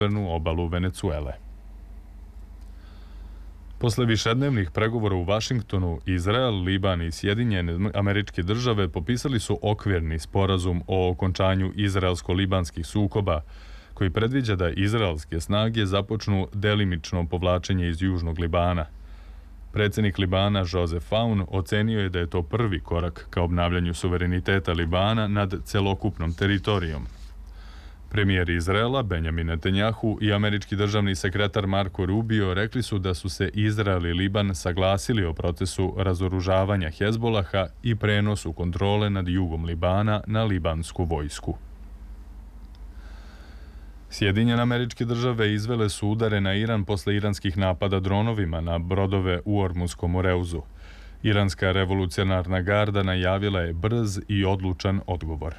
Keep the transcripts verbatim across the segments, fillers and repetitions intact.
severnu obalu Venecuele. Posle višednevnih pregovora u Vašingtonu, Izrael, Liban i Sjedinjene Američke Države potpisali su okvirni sporazum o okončanju izraelsko-libanskih sukoba, koji predviđa da izraelske snage započnu delimično povlačenje iz južnog Libana. Predsjednik Libana Joseph Aoun ocenio je da je to prvi korak ka obnavljanju suvereniteta Libana nad celokupnom teritorijom. Premijer Izraela Benjamin Netanjahu i američki državni sekretar Marco Rubio rekli su da su se Izrael i Liban saglasili o procesu razoružavanja Hezbolaha i prenosu kontrole nad jugom Libana na libansku vojsku. Sjedinjene Američke Države izvele su udare na Iran posle iranskih napada dronovima na brodove u Ormuskom Moreuzu. Iranska revolucionarna garda najavila je brz i odlučan odgovor.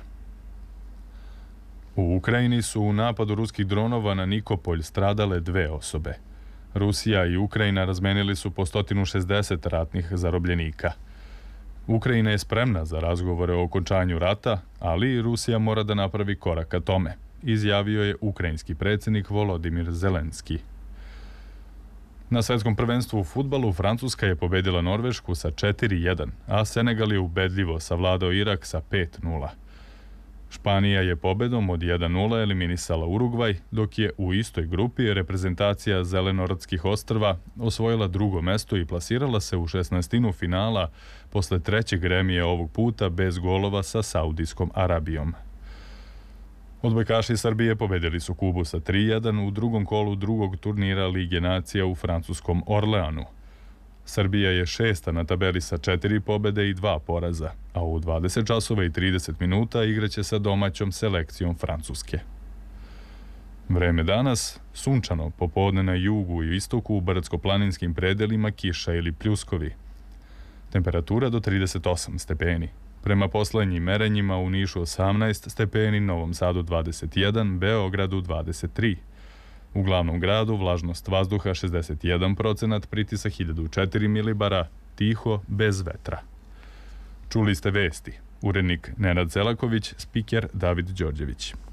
U Ukrajini su u napadu ruskih dronova na Nikopolj stradale dve osobe. Rusija i Ukrajina razmenili su po sto šezdeset ratnih zarobljenika. Ukrajina je spremna za razgovore o okončanju rata, ali i Rusija mora da napravi korak ka tome, izjavio je ukrajinski predsjednik Volodimir Zelenski. Na svjetskom prvenstvu u fudbalu Francuska je pobedila Norvešku sa četiri jedan, a Senegal je ubedljivo savladao Irak sa pet nula. Španija je pobedom od jedan nula eliminisala Urugvaj, dok je u istoj grupi reprezentacija Zelenorodskih ostrva osvojila drugo mesto i plasirala se u šesnaestinu finala posle trećeg remija ovog puta bez golova sa Saudijskom Arabijom. Odbojkaši Srbije pobedili su Kubu sa tri jedan u drugom kolu drugog turnira Lige nacija u francuskom Orleanu. Srbija je šesta na tabeli sa četiri pobede i dva poraza, a u dvadeset časova i trideset minuta igraće sa domaćom selekcijom Francuske. Vreme danas, sunčano, popodne na jugu i istoku, u brdsko-planinskim predelima kiša ili pljuskovi. Temperatura do trideset osam stepeni. Prema poslednjim merenjima u Nišu osamnaest stepeni, Novom Sadu dvadeset jedan, Beogradu dvadeset tri. U glavnom gradu vlažnost vazduha šezdeset jedan procenat, pritisak hiljadu četiri milibara, tiho, bez vetra. Čuli ste vesti. Urednik Nenad Selaković, spiker David Đorđević.